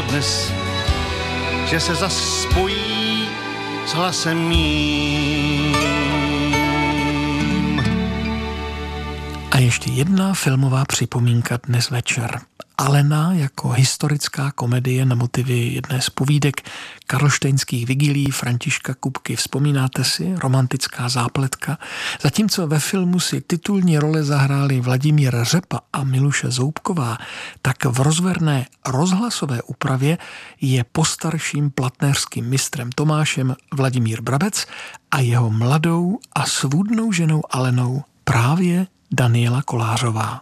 dnes, že se zas spojí s hlasem mým. A ještě jedna filmová připomínka dnes večer. Alena jako historická komedie na motivy jedné z povídek karlštejnských vigilí Františka Kupky. Vzpomínáte si? Romantická zápletka. Zatímco ve filmu si titulní role zahráli Vladimír Řepa a Miluše Zoubková, tak v rozverné rozhlasové úpravě je postarším platnéřským mistrem Tomášem Vladimír Brabec a jeho mladou a svůdnou ženou Alenou právě Daniela Kolářová.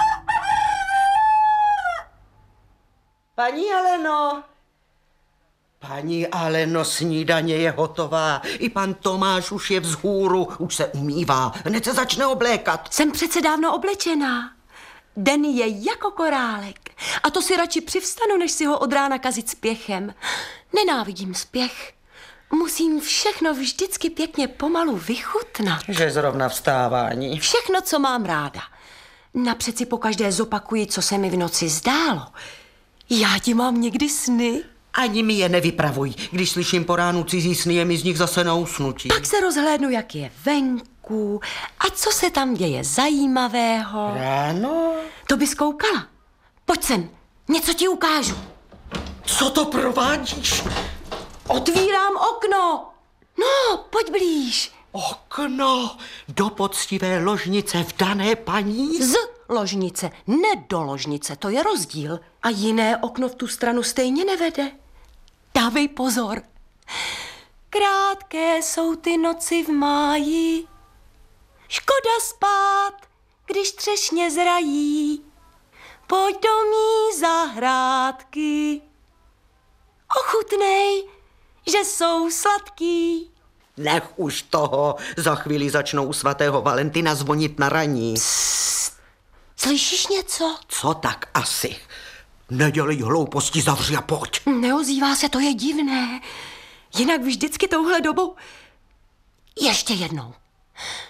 Paní Aleno, snídaně je hotová. I pan Tomáš už je vzhůru, už se umývá. Hned se začne oblékat. Jsem přece dávno oblečená. Den je jako korálek. A to si radši přivstanu, než si ho od rána kazit spěchem. Nenávidím spěch. Musím všechno vždycky pěkně pomalu vychutnat. Že zrovna vstávání. Všechno, co mám ráda. Napřed si pokaždé zopakuji, co se mi v noci zdálo. Já ti mám někdy sny? Ani mi je nevypravuj. Když slyším po ránu cizí sny, je mi z nich zase na usnutí. Pak se rozhlédnu, jak je venku a co se tam děje zajímavého. Ráno? To bys koukala. Pojď sem, něco ti ukážu. Co to provádíš? Otvírám okno. No, pojď blíž. Okno do poctivé ložnice vdané paní? Z ložnice, ne do ložnice, to je rozdíl. A jiné okno v tu stranu stejně nevede. Dávej pozor. Krátké jsou ty noci v máji. Škoda spát, když třešně zrají. Pojď do mý zahrádky. Ochutnej, že jsou sladký. Nech už toho, za chvíli začnou u svatého Valentina zvonit na raní. Psst. Slyšíš něco? Co tak asi? Nedělej hlouposti, zavři a pojď. Neozývá se, to je divné. Jinak vždycky touhle dobou. Ještě jednou.